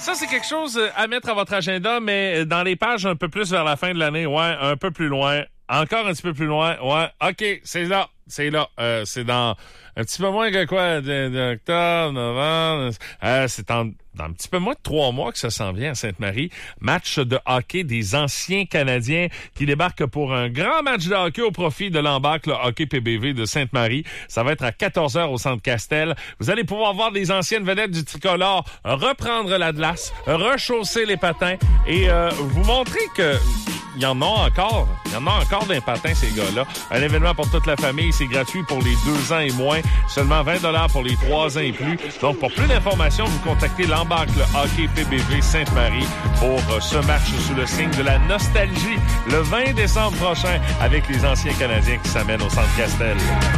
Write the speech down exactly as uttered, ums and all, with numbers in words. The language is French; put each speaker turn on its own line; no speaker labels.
ça, c'est quelque chose à mettre à votre agenda, mais dans les pages un peu plus vers la fin de l'année, ouais, un peu plus loin. Encore un petit peu plus loin, ouais. OK, c'est là, c'est là. Euh, c'est dans un petit peu moins que quoi, d'octobre, novembre. Euh, c'est en, dans un petit peu moins de trois mois que ça s'en vient à Sainte-Marie. Match de hockey des anciens Canadiens qui débarquent pour un grand match de hockey au profit de l'Embarque, le Hockey P B V de Sainte-Marie. Ça va être à quatorze heures au Centre Castel. Vous allez pouvoir voir des anciennes vedettes du tricolore reprendre la glace, rechausser les patins et euh, vous montrer que il y en a encore. Il y en a encore d'un patin, ces gars-là. Un événement pour toute la famille. C'est gratuit pour les deux ans et moins. Seulement vingt dollars pour les trois ans et plus. Donc, pour plus d'informations, vous contactez l'Embarque, le Hockey P B V Sainte-Marie pour ce match sous le signe de la nostalgie le vingt décembre prochain avec les anciens Canadiens qui s'amènent au Centre Castel.